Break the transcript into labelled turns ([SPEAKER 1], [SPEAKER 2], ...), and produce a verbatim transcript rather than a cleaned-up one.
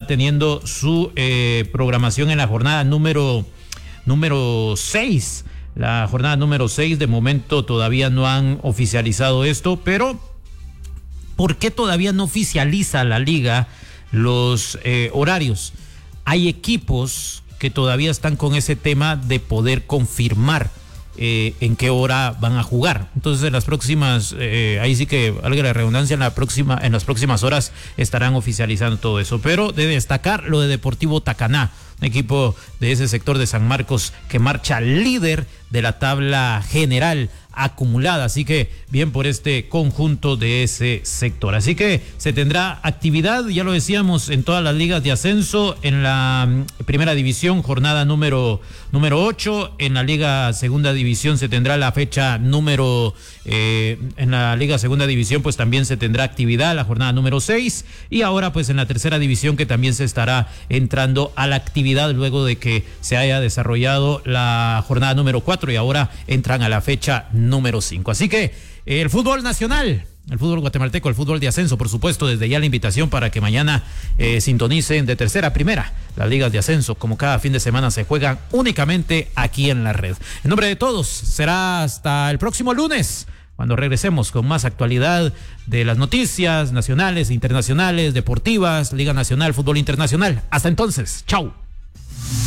[SPEAKER 1] teniendo su eh, programación en la jornada número número seis. La jornada número seis, de momento todavía no han oficializado esto, pero ¿por qué todavía no oficializa la liga los eh, horarios? Hay equipos que todavía están con ese tema de poder confirmar eh, en qué hora van a jugar. Entonces en las próximas, eh, ahí sí que valga la redundancia, en la próxima, en las próximas horas estarán oficializando todo eso. Pero de destacar lo de Deportivo Tacaná, un equipo de ese sector de San Marcos que marcha líder de la tabla general acumulada, así que bien por este conjunto de ese sector. Así que se tendrá actividad, ya lo decíamos, en todas las ligas de ascenso, en la primera división, jornada número número ocho, en la liga segunda división se tendrá la fecha número, eh, en la liga segunda división pues también se tendrá actividad, la jornada número seis, y ahora pues en la tercera división que también se estará entrando a la actividad luego de que se haya desarrollado la jornada número cuatro y ahora entran a la fecha número cinco. Así que eh, el fútbol nacional, el fútbol guatemalteco, el fútbol de ascenso, por supuesto, desde ya la invitación para que mañana eh, sintonicen de tercera a primera las ligas de ascenso, como cada fin de semana se juegan únicamente aquí en la red. En nombre de todos, será hasta el próximo lunes, cuando regresemos con más actualidad de las noticias nacionales, internacionales, deportivas, Liga Nacional, Fútbol Internacional. Hasta entonces, chau.